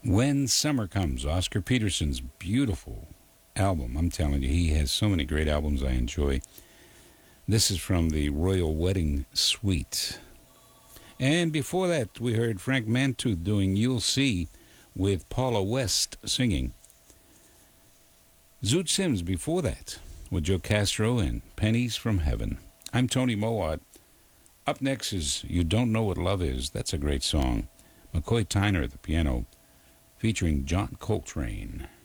When Summer Comes, Oscar Peterson's beautiful album. I'm telling you, he has so many great albums I enjoy. This is from the Royal Wedding Suite. And before that, we heard Frank Mantooth doing You'll See with Paula West singing. Zoot Sims before that with Joe Castro and Pennies from Heaven. I'm Tony Mowat. Up next is You Don't Know What Love Is. That's a great song. McCoy Tyner at the piano featuring John Coltrane.